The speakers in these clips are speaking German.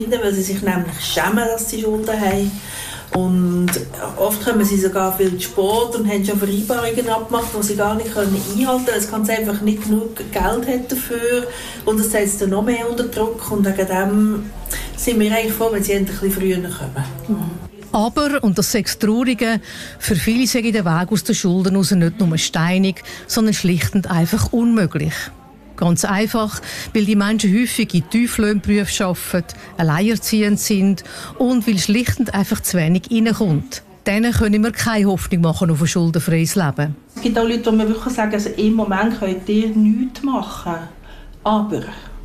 Weil sie sich nämlich schämen, dass sie Schulden haben. Und oft kommen sie sogar viel zu spät und haben schon Vereinbarungen abgemacht, die sie gar nicht einhalten können, weil es ganz einfach nicht genug Geld hat dafür. Und das setzt dann noch mehr unter Druck. Und wegen dem sind wir eigentlich froh, wenn sie endlich ein bisschen früher kommen. Aber, und das ist das Traurige, für viele sei der Weg aus den Schulden raus nicht nur steinig, sondern schlicht und einfach unmöglich. Ganz einfach, weil die Menschen häufig in Tieflohnberufen arbeiten, alleinerziehend sind und weil schlicht und einfach zu wenig reinkommt. Denen können wir keine Hoffnung machen auf ein schuldenfreies Leben. Es gibt auch Leute, die mir wirklich sagen, also im Moment könnt ihr nichts machen. Aber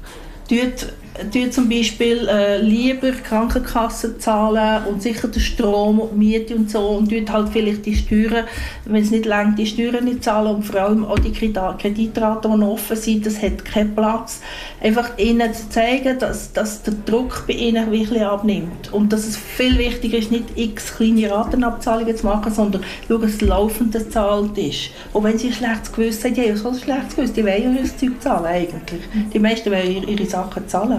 tut zum Beispiel lieber Krankenkassen zahlen und sicher den Strom und die Miete und so und tut halt vielleicht die Steuern, wenn es nicht reicht, die Steuern nicht zahlen und vor allem auch die Kreditraten, die noch offen sind, das hat keinen Platz. Einfach ihnen zu zeigen, dass der Druck bei ihnen wirklich abnimmt und dass es viel wichtiger ist, nicht x kleine Ratenabzahlungen zu machen, sondern schauen, dass das laufende gezahlt ist. Und wenn sie ein schlechtes Gewissen haben, die haben ja so ein schlechtes Gewissen, die wollen ja ihr Zeug zahlen eigentlich. Die meisten wollen ihre Sachen zahlen.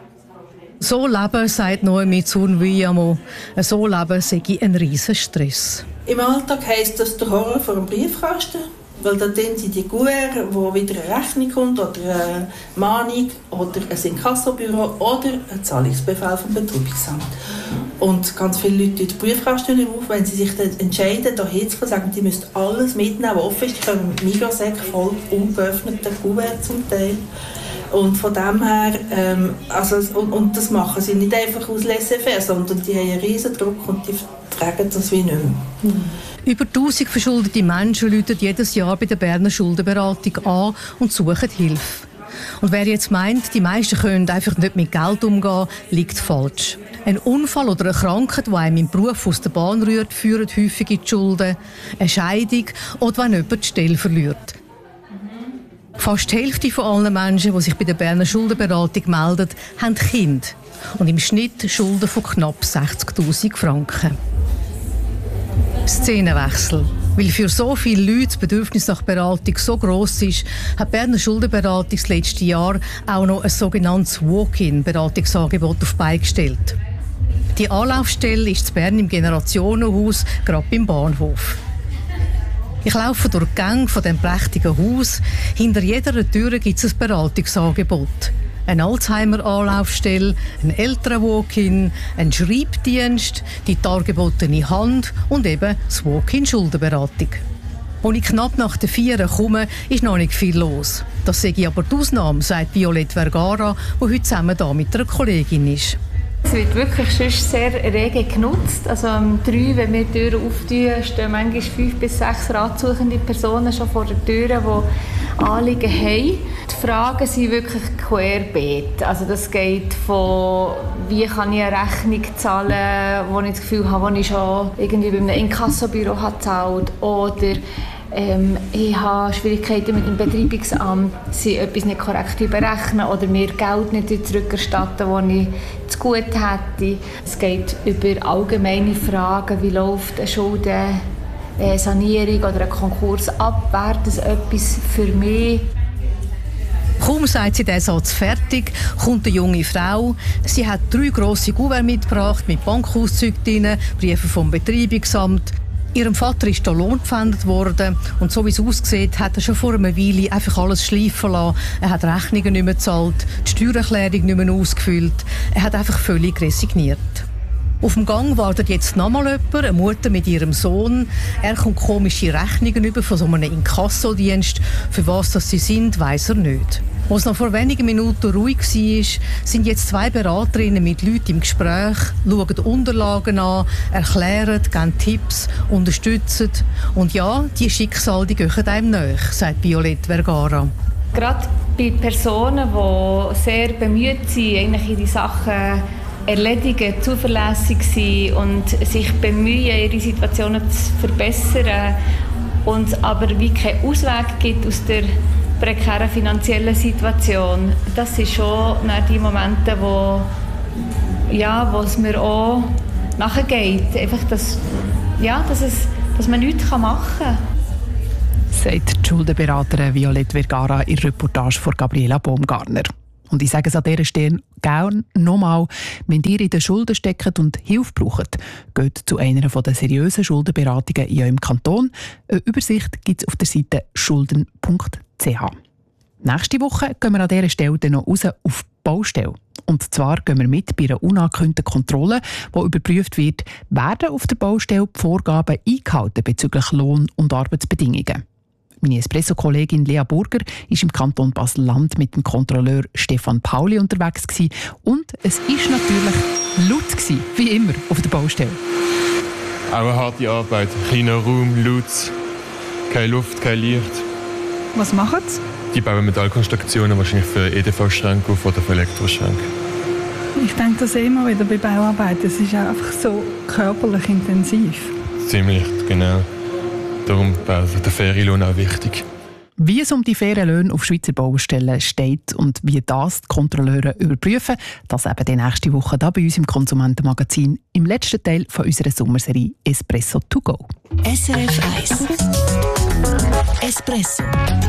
So leben, sagt Noemi Zurnwyamo, so leben sei ein riesen Stress. Im Alltag heisst das der Horror vor dem Briefkasten, weil da drin sind die Courrier, wo wieder eine Rechnung kommt oder eine Mahnung oder ein Inkassobüro oder ein Zahlungsbefehl vom Betreuungsamt. Und ganz viele Leute den Briefkasten nicht auf, wenn sie sich dann entscheiden, da hinzugehen, sagen, die müssen alles mitnehmen, was offen ist. Die kommen mit Mikrosäcken voll ungeöffneten Courrier zum Teil. Und von dem her, und das machen sie nicht einfach aus laissez-faire, sondern die haben einen riesen Druck und die tragen das wie nicht mehr. Über 1000 verschuldete Menschen rufen jedes Jahr bei der Berner Schuldenberatung an und suchen Hilfe. Und wer jetzt meint, die meisten können einfach nicht mit Geld umgehen, liegt falsch. Ein Unfall oder eine Krankheit, die einem im Beruf aus der Bahn rührt, führt häufig in die Schulden. Eine Scheidung oder wenn jemand die Stelle verliert. Fast die Hälfte von allen Menschen, die sich bei der Berner Schuldenberatung melden, haben Kinder. Und im Schnitt Schulden von knapp 60'000 Franken. Szenenwechsel. Weil für so viele Leute das Bedürfnis nach Beratung so gross ist, hat die Berner Schuldenberatung das letzte Jahr auch noch ein sogenanntes Walk-in-Beratungsangebot auf die Beine gestellt. Die Anlaufstelle ist in Bern im Generationenhaus, gerade beim Bahnhof. Ich laufe durch die Gänge von diesem prächtigen Haus. Hinter jeder Tür gibt es ein Beratungsangebot. Eine Alzheimer-Anlaufstelle, ein Eltern-Walk-in, ein Schreibdienst, die dargebotene Hand und eben das Walk-in-Schuldenberatung. Als ich knapp nach den 4 komme, ist noch nicht viel los. Das sei aber die Ausnahme, sagt Violette Vergara, die heute zusammen da mit einer Kollegin ist. Es wird wirklich sonst sehr rege genutzt. Also um 3, wenn wir die Türen auftun, stehen manchmal 5 bis 6 ratsuchende Personen schon vor der Tür, die Anliegen haben. Die Fragen sind wirklich querbeet. Also das geht von, wie kann ich eine Rechnung zahlen, wo ich das Gefühl habe, die ich schon irgendwie bei einem Inkassobüro gezahlt habe, oder ich habe Schwierigkeiten mit dem Betreibungsamt, sie etwas nicht korrekt berechnen oder mir Geld nicht zurückerstatten, das ich zu gut hätte. Es geht über allgemeine Fragen, wie läuft eine Schuldensanierung oder ein Konkurs ab, wäre das etwas für mich? Kaum sagt sie den Satz fertig, kommt eine junge Frau. Sie hat 3 grosse Kuverts mitgebracht mit Bankauszügen drin, Briefe vom Betreibungsamt. Ihrem Vater ist der Lohn gepfändet worden und so wie es aussieht, hat er schon vor einer Weile einfach alles schleifen lassen. Er hat Rechnungen nicht mehr gezahlt, die Steuererklärung nicht mehr ausgefüllt. Er hat einfach völlig resigniert. Auf dem Gang wartet jetzt nochmal jemand, eine Mutter mit ihrem Sohn. Er kommt komische Rechnungen über von so einem Inkassodienst. Für was das sie sind, weiss er nicht. Als es noch vor wenigen Minuten ruhig war, sind jetzt 2 Beraterinnen mit Leuten im Gespräch, schauen Unterlagen an, erklären, geben Tipps, unterstützen. Und ja, die Schicksale, die gehen einem nahe, sagt Violette Vergara. Gerade bei Personen, die sehr bemüht sind, eigentlich ihre Sachen erledigen, zuverlässig sind und sich bemühen, ihre Situationen zu verbessern und es aber wie keinen Ausweg gibt aus der prekären finanziellen Situation. Das sind schon die Momente, wo es mir auch nachgeht. Einfach, dass man nichts machen kann. Sagt die Schuldenberaterin Violette Vergara in der Reportage von Gabriela Baumgartner. Und ich sage es an dieser Stelle gerne nochmal, wenn ihr in den Schulden steckt und Hilfe braucht, geht zu einer der seriösen Schuldenberatungen in eurem Kanton. Eine Übersicht gibt es auf der Seite schulden.ch. Nächste Woche gehen wir an dieser Stelle dann noch raus auf die Baustelle. Und zwar gehen wir mit bei einer unangekündigten Kontrolle, wo überprüft wird, werden auf der Baustelle die Vorgaben eingehalten bezüglich Lohn- und Arbeitsbedingungen. Meine Espresso-Kollegin Lea Burger war im Kanton Basel-Land mit dem Kontrolleur Stefan Pauli unterwegs gewesen. Und es war natürlich laut gewesen, wie immer auf der Baustelle. Auch eine harte Arbeit. Kleiner Raum, laut, keine Luft, kein Licht. Was machen sie? Die bauen Metallkonstruktionen wahrscheinlich für EDV-Schränke auf oder für Elektroschränke. Ich denke das immer wieder bei Bauarbeit. Es ist einfach so körperlich intensiv. Ziemlich, genau. Darum ist der Ferienlohn auch wichtig. Wie es um die fairen Löhne auf Schweizer Baustellen steht und wie das die Kontrolleure überprüfen, das eben die nächste Woche hier bei uns im Konsumentenmagazin im letzten Teil von unserer Sommerserie Espresso to go. SRF 1 Espresso